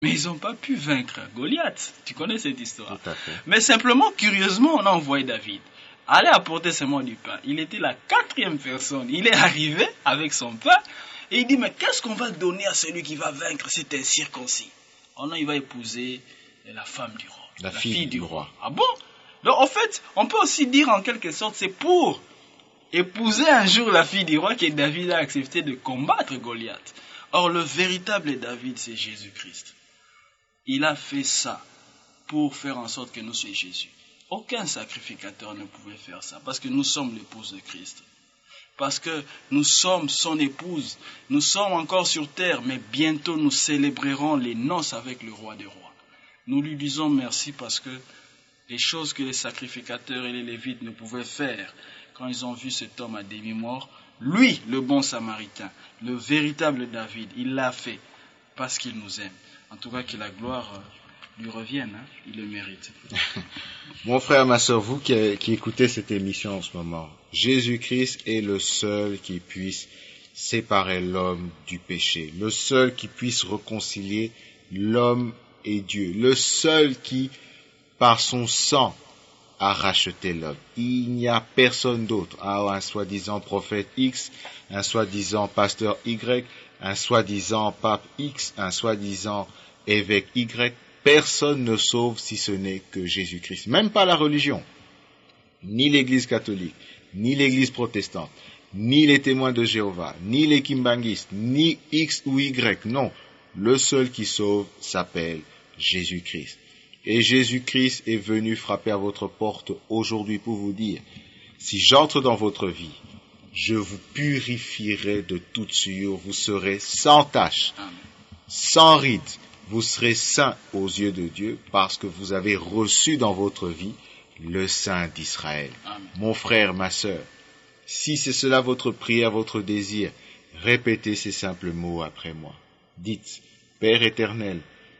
Mais ils n'ont pas pu vaincre Goliath. Tu connais cette histoire. Tout à fait. Mais simplement, curieusement, on a envoyé David aller apporter seulement du pain. Il était la 4e personne. Il est arrivé avec son pain et il dit, mais qu'est-ce qu'on va donner à celui qui va vaincre cet incirconcis? Oh non, il va épouser la femme du roi. La fille du roi. Ah bon? Donc en fait, on peut aussi dire en quelque sorte, c'est pour épouser un jour la fille du roi que David a accepté de combattre Goliath. Or, le véritable David, c'est Jésus-Christ. Il a fait ça pour faire en sorte que nous soyons Jésus. Aucun sacrificateur ne pouvait faire ça parce que nous sommes l'épouse de Christ. Parce que nous sommes son épouse. Nous sommes encore sur terre, mais bientôt nous célébrerons les noces avec le roi des rois. Nous lui disons merci parce que les choses que les sacrificateurs et les lévites ne pouvaient faire quand ils ont vu cet homme à demi-mort, lui, le bon samaritain, le véritable David, il l'a fait parce qu'il nous aime. En tout cas, que la gloire lui revienne, hein? Il le mérite. Mon frère, ma soeur, vous qui écoutez cette émission en ce moment, Jésus-Christ est le seul qui puisse séparer l'homme du péché, le seul qui puisse réconcilier l'homme et Dieu, le seul qui, par son sang, a racheté l'homme. Il n'y a personne d'autre. Un soi-disant prophète X, un soi-disant pasteur Y, un soi-disant pape X, un soi-disant évêque Y. Personne ne sauve si ce n'est que Jésus-Christ. Même pas la religion, ni l'église catholique, ni l'église protestante, ni les témoins de Jéhovah, ni les kimbanguistes, ni X ou Y. Non, le seul qui sauve s'appelle Jésus-Christ. Et Jésus-Christ est venu frapper à votre porte aujourd'hui pour vous dire, si j'entre dans votre vie, je vous purifierai de toute souillure, vous serez sans tache, sans ride, vous serez saints aux yeux de Dieu parce que vous avez reçu dans votre vie le Saint d'Israël. Amen. Mon frère, ma sœur, si c'est cela votre prière, votre désir, répétez ces simples mots après moi. Dites, Père éternel,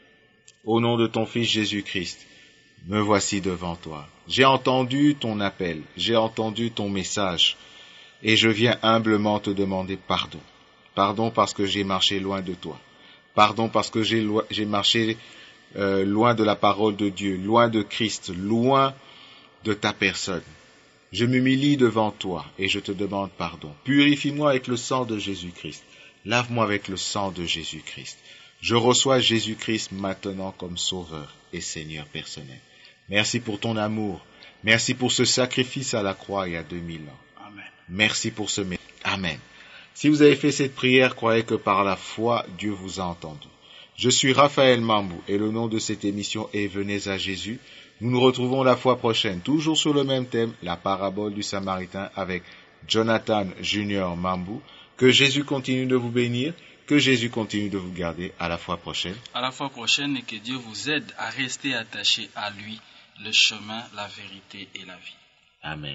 au nom de ton Fils Jésus-Christ, me voici devant toi. J'ai entendu ton appel, j'ai entendu ton message, et je viens humblement te demander pardon. Pardon parce que j'ai marché loin de toi. Pardon parce que j'ai marché loin de la parole de Dieu, loin de Christ, loin de ta personne. Je m'humilie devant toi et je te demande pardon. Purifie-moi avec le sang de Jésus-Christ. Lave-moi avec le sang de Jésus-Christ. Je reçois Jésus-Christ maintenant comme Sauveur et Seigneur personnel. Merci pour ton amour. Merci pour ce sacrifice à la croix il y a 2000 ans. Amen. Merci pour ce message. Amen. Si vous avez fait cette prière, croyez que par la foi, Dieu vous a entendu. Je suis Raphaël Mambou et le nom de cette émission est Venez à Jésus. Nous nous retrouvons la fois prochaine, toujours sur le même thème, la parabole du Samaritain avec Jonathan Junior Mambou. Que Jésus continue de vous bénir, que Jésus continue de vous garder. À la fois prochaine. À la fois prochaine et que Dieu vous aide à rester attaché à lui, le chemin, la vérité et la vie. Amen.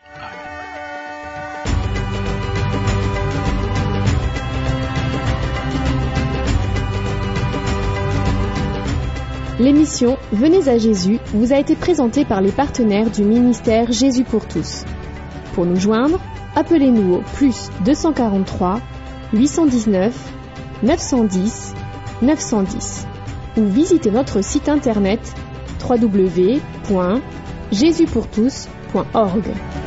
Amen. L'émission Venez à Jésus vous a été présentée par les partenaires du ministère Jésus pour tous. Pour nous joindre, appelez-nous au +243 819 910 910 ou visitez notre site internet www.jesuspourtous.org.